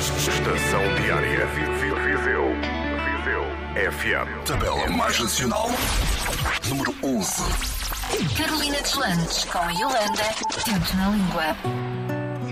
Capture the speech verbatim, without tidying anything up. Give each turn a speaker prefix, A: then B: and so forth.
A: Estação Diária. Viseu. Viseu. F M.
B: Tabela mais nacional. Número onze.
C: Carolina Deslandes com Yolanda. Tempo na língua.